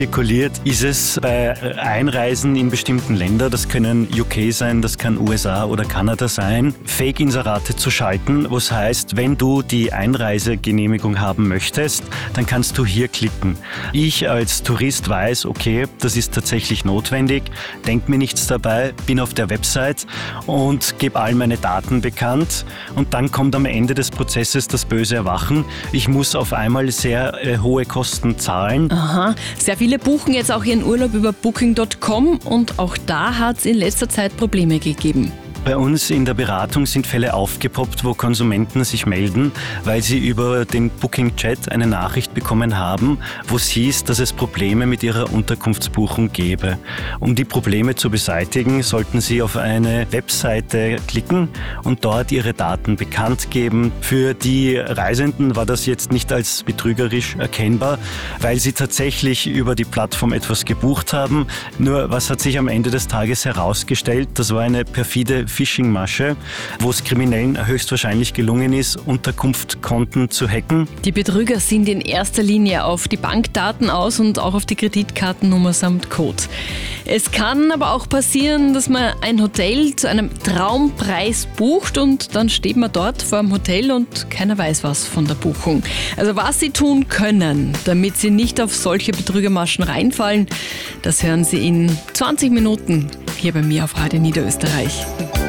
Spekuliert ist es bei Einreisen in bestimmten Länder, das können UK sein, das kann USA oder Kanada sein, Fake-Inserate zu schalten, was heißt, wenn du die Einreisegenehmigung haben möchtest, dann kannst du hier klicken. Ich als Tourist weiß, okay, das ist tatsächlich notwendig, denk mir nichts dabei, bin auf der Website und gebe all meine Daten bekannt und dann kommt am Ende des Prozesses das böse Erwachen. Ich muss auf einmal sehr hohe Kosten zahlen. Aha, sehr viele buchen jetzt auch ihren Urlaub über Booking.com und auch da hat es in letzter Zeit Probleme gegeben. Bei uns in der Beratung sind Fälle aufgepoppt, wo Konsumenten sich melden, weil sie über den Booking-Chat eine Nachricht bekommen haben, wo es hieß, dass es Probleme mit ihrer Unterkunftsbuchung gäbe. Um die Probleme zu beseitigen, sollten sie auf eine Webseite klicken und dort ihre Daten bekannt geben. Für die Reisenden war das jetzt nicht als betrügerisch erkennbar, weil sie tatsächlich über die Plattform etwas gebucht haben. Nur was hat sich am Ende des Tages herausgestellt? Das war eine perfide Phishing-Masche, wo es Kriminellen höchstwahrscheinlich gelungen ist, Unterkunftskonten zu hacken. Die Betrüger sind in erster Linie auf die Bankdaten aus und auch auf die Kreditkartennummer samt Code. Es kann aber auch passieren, dass man ein Hotel zu einem Traumpreis bucht und dann steht man dort vor dem Hotel und keiner weiß was von der Buchung. Also was Sie tun können, damit Sie nicht auf solche Betrügermaschen reinfallen, das hören Sie in 20 Minuten hier bei mir auf Radio Niederösterreich.